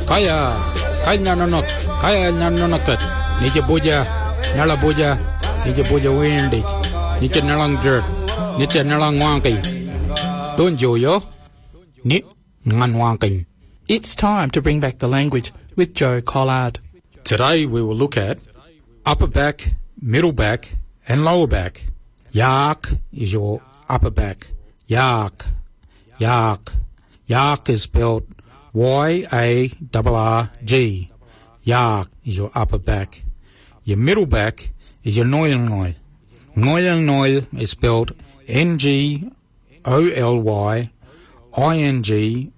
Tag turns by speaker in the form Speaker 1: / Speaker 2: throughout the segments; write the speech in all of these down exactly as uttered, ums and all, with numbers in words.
Speaker 1: Kaya, kaya nanonok, kaya nanonokat. Nija buja, nala buja, nija buja windy, nija nalang dirt, nija nalang wanky. Don't you yo? Ni ngan wanking.
Speaker 2: It's time to bring back the language with Joe Collard.
Speaker 1: Today we will look at upper back, middle back, and lower back. Yak is your upper back. Yak, yak, yak is spelled Y A R R G. Yak is your upper back. Your middle back is your noil noil. Noil noil is spelled N G O L Y I N G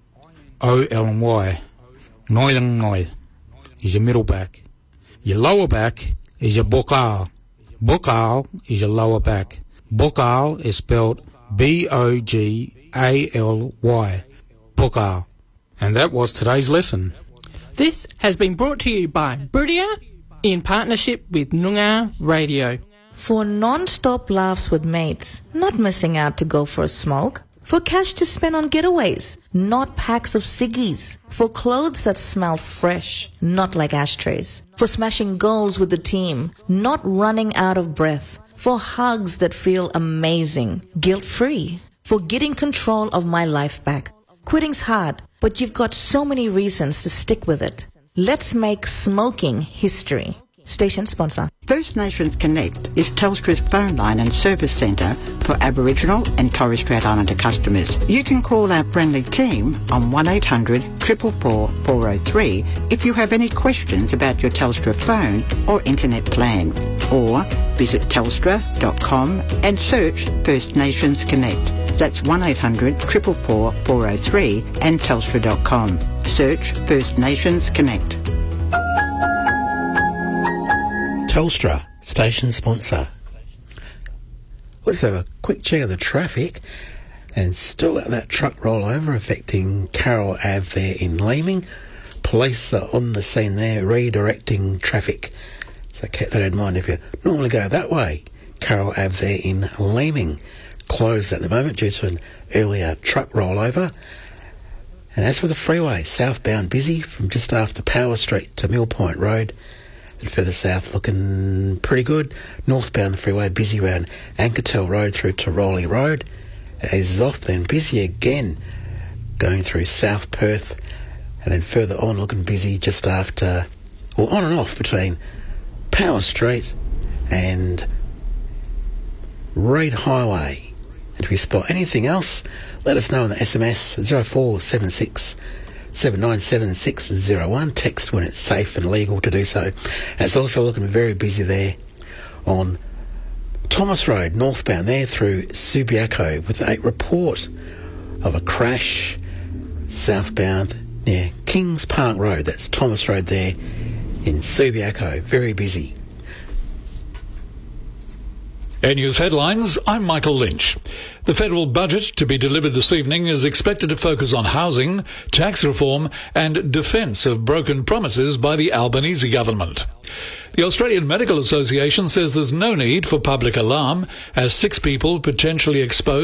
Speaker 1: O L Y. Noil noil is your middle back. Your lower back is your bokal. Bokal is your lower back. Bokal is spelled B O G A L Y. Bokal. And that was today's lesson.
Speaker 2: This has been brought to you by Brudia in partnership with Noongar Radio.
Speaker 3: For non-stop laughs with mates, not missing out to go for a smoke. For cash to spend on getaways, not packs of ciggies. For clothes that smell fresh, not like ashtrays. For smashing goals with the team, not running out of breath. For hugs that feel amazing, guilt-free. For getting control of my life back. Quitting's hard, but you've got so many reasons to stick with it. Let's make smoking history. Station sponsor.
Speaker 4: First Nations Connect is Telstra's phone line and service centre for Aboriginal and Torres Strait Islander customers. You can call our friendly team on one eight hundred four four four four oh three if you have any questions about your Telstra phone or internet plan. Or visit telstra dot com and search First Nations Connect. That's one eight hundred four four four four oh three and telstra dot com. Search First Nations Connect.
Speaker 5: Telstra, station sponsor. Let's have a quick check of the traffic, and still got that truck rollover affecting Carroll Ave there in Leeming. Police are on the scene there redirecting traffic, so keep that in mind if you normally go that way. Carroll Ave there in Leeming closed at the moment due to an earlier truck rollover. And as for the freeway, southbound busy from just after Power Street to Mill Point Road. And further south looking pretty good. Northbound the freeway busy around Ankertel Road through to Rowley Road. It eases off, then busy again going through South Perth, and then further on looking busy just after, or on and off between Power Street and Reid Highway. And if you spot anything else, let us know in the S M S zero four seven six seven nine seven six zero one. Text when it's safe and legal to do so. And it's also looking very busy there on Thomas Road, northbound there through Subiaco, with a report of a crash southbound near Kings Park Road. That's Thomas Road there in Subiaco. Very busy.
Speaker 6: Air News Headlines, I'm Michael Lynch. The federal budget to be delivered this evening is expected to focus on housing, tax reform and defence of broken promises by the Albanese government. The Australian Medical Association says there's no need for public alarm as six people potentially exposed